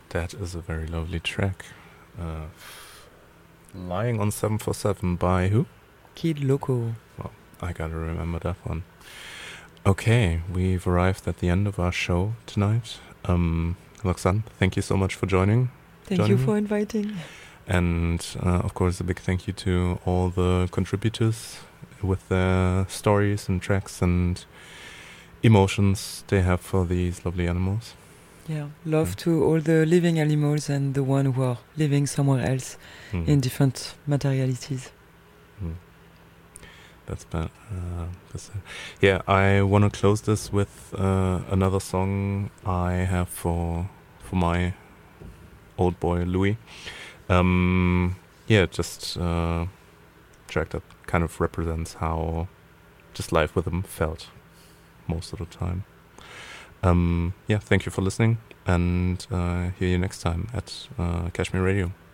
That is a very lovely track. Lying on 747 by who? Kid Loco. Well, I gotta remember that one. Okay, we've arrived at the end of our show tonight. Roxanne, thank you so much for joining. Thank you for inviting. And of course, a big thank you to all the contributors with their stories and tracks and emotions they have for these lovely animals. Yeah, love to all the living animals and the one who are living somewhere else in different materialities. That's bad. Yeah, I want to close this with another song I have for my old boy Louis. Yeah, just a track that kind of represents how just life with him felt most of the time. Yeah, thank you for listening, and hear you next time at Kashmir Radio.